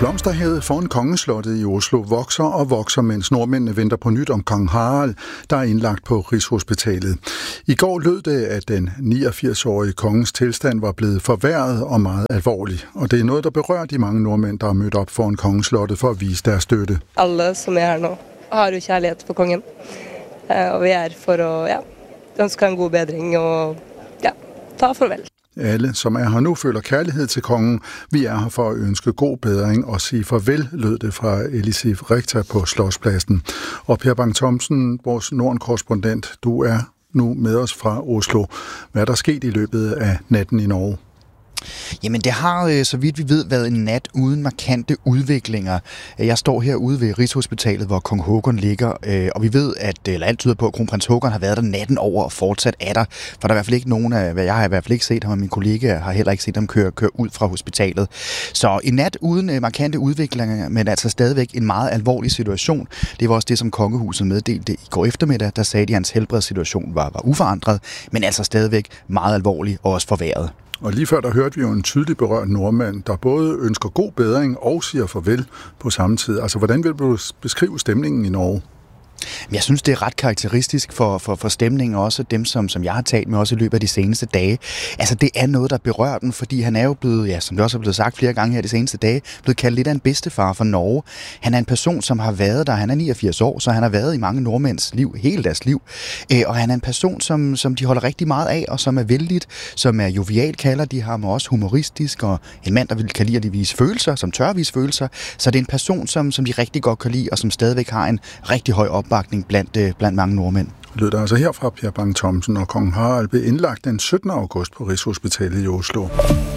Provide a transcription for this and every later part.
Blomsterhavet foran Kongeslottet i Oslo vokser og vokser, mens nordmændene venter på nyt om kong Harald, der er indlagt på Rigshospitalet. I går lød det, at den 89-årige kongens tilstand var blevet forværret og meget alvorlig. Og det er noget, der berører de mange nordmænd, der er mødt op foran Kongeslottet for at vise deres støtte. Alle, som er her nu, har jo kærlighed for kongen. Og vi er for at ønske en god bedring og ta farvel. Alle, som er her nu, føler kærlighed til kongen. Vi er her for at ønske god bedring og sige farvel, lød det fra Elisif Rektor på Slotspladsen. Og Per Bang-Thomsen, vores Norden-korrespondent, du er nu med os fra Oslo. Hvad er der sket i løbet af natten i Norge? Jamen det har, så vidt vi ved, været en nat uden markante udviklinger. Jeg står herude ved Rigshospitalet, hvor kong Håkon ligger, og vi ved, eller alt tyder på, at kronprins Håkon har været der natten over og fortsat er der. For der er i hvert fald ikke nogen af, hvad jeg har i hvert fald ikke set ham, og mine kollegaer har heller ikke set ham køre ud fra hospitalet. Så en nat uden markante udviklinger, men altså stadigvæk en meget alvorlig situation. Det var også det, som kongehuset meddelte i går eftermiddag. Der sagde de, at hans helbredssituation var uforandret, men altså stadigvæk meget alvorlig og også forværret. Og lige før der hørte vi jo en tydelig berørt nordmand, der både ønsker god bedring og siger farvel på samme tid. Altså, hvordan vil du beskrive stemningen i Norge? Jeg synes, det er ret karakteristisk for stemningen, også dem, som jeg har talt med også i løbet af de seneste dage. Altså, det er noget, der berører den, fordi han er jo blevet, som det også er blevet sagt flere gange her de seneste dage, blevet kaldt lidt af en bedstefar for Norge. Han er en person, som har været der. Han er 89 år, så han har været i mange nordmænds liv, hele deres liv. Og han er en person, som de holder rigtig meget af, og som er vældigt, som er jovial, kalder de ham, og også humoristisk, og en mand, der kan lide at vise følelser, som tør vise følelser. Så det er en person, som de rigtig godt kan lide, og som stadigvæk har en rigtig høj opbakning blandt mange nordmænd. Lød der altså herfra Per Bang-Thomsen, og kong Harald blev indlagt den 17. august på Rigshospitalet i Oslo.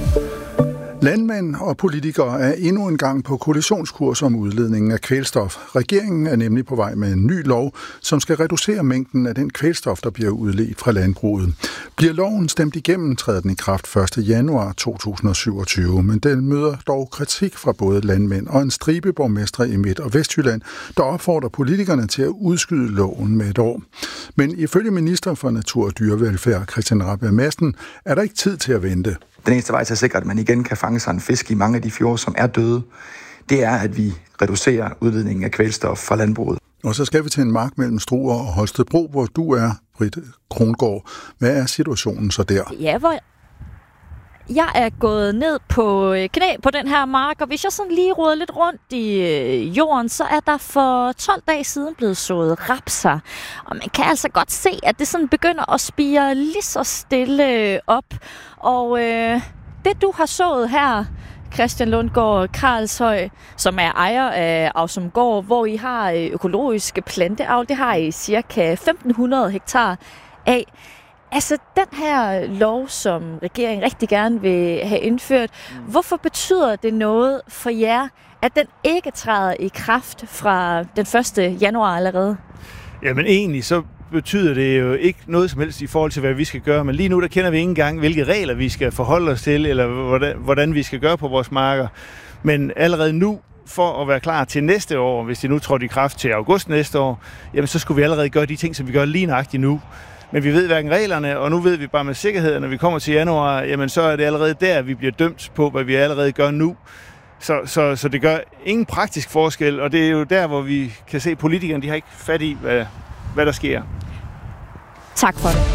Landmænd og politikere er endnu en gang på kollisionskurs om udledningen af kvælstof. Regeringen er nemlig på vej med en ny lov, som skal reducere mængden af den kvælstof, der bliver udledt fra landbruget. Bliver loven stemt igennem, træder den i kraft 1. januar 2027, men den møder dog kritik fra både landmænd og en stribe borgmestre i Midt- og Vestjylland, der opfordrer politikerne til at udskyde loven med et år. Men ifølge minister for Natur og Dyrevelfærd, Christian Rabjerg Madsen, er der ikke tid til at vente. Den eneste vej til at sikre, at man igen kan fange sig en fisk i mange af de fjorde, som er døde, det er, at vi reducerer udledningen af kvælstof fra landbruget. Og så skal vi til en mark mellem Struer og Holstebro, hvor du er, Britt Krongård. Hvad er situationen så der? Ja, hvor jeg er gået ned på knæ på den her mark, og hvis jeg sådan lige roder lidt rundt i jorden, så er der for 12 dage siden blevet sået rapser. Og man kan altså godt se, at det sådan begynder at spire lige så stille op. Og det du har sået her, Christian Lundgaard Karlshøj, som er ejer af Ausumgård, hvor I har økologiske planteavl, det har I cirka 1.500 hektar af. Altså, den her lov, som regeringen rigtig gerne vil have indført, hvorfor betyder det noget for jer, at den ikke træder i kraft fra den 1. januar allerede? Jamen egentlig så betyder det jo ikke noget som helst i forhold til, hvad vi skal gøre. Men lige nu, der kender vi ikke engang, hvilke regler vi skal forholde os til, eller hvordan vi skal gøre på vores marker. Men allerede nu, for at være klar til næste år, hvis det nu trådte i kraft til august næste år, jamen så skulle vi allerede gøre de ting, som vi gør lige nøjagtigt nu. Men vi ved hverken reglerne, og nu ved vi bare med sikkerhed, at når vi kommer til januar, jamen så er det allerede der, vi bliver dømt på, hvad vi allerede gør nu. Så det gør ingen praktisk forskel, og det er jo der, hvor vi kan se, at politikerne de har ikke fat i, hvad der sker. Tak for det.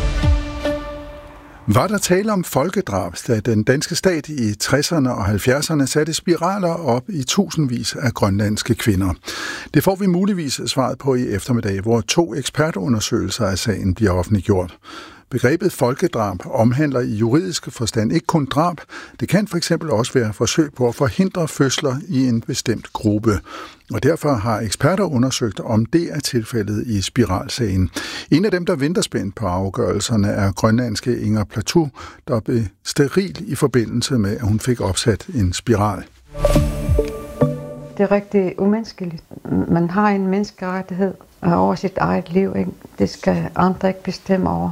Var der tale om folkedrab, da den danske stat i 60'erne og 70'erne satte spiraler op i tusindvis af grønlandske kvinder? Det får vi muligvis svaret på i eftermiddag, hvor 2 ekspertundersøgelser af sagen bliver offentliggjort. Begrebet folkedrab omhandler i juridisk forstand ikke kun drab. Det kan for eksempel også være forsøg på at forhindre fødsler i en bestemt gruppe. Og derfor har eksperter undersøgt, om det er tilfældet i spiralsagen. En af dem, der venter spændt på afgørelserne, er grønlandske Inger Platou, der blev steril i forbindelse med, at hun fik opsat en spiral. Det er rigtig umenneskeligt. Man har en menneskerettighed over sit eget liv, ikke? Det skal andre ikke bestemme over.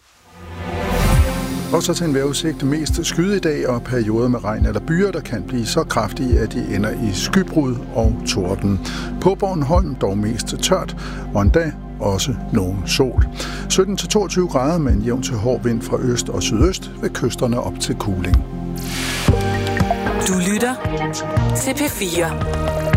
Og så til en vejrudsigt. Mest skyde i dag og perioder med regn eller byer, der kan blive så kraftige, at de ender i skybrud og torden. På Bornholm dog mest tørt, og endda også nogen sol. 17-22 grader med en jævn til hård vind fra øst og sydøst ved kysterne op til kuling. Du lytter lytter til P4.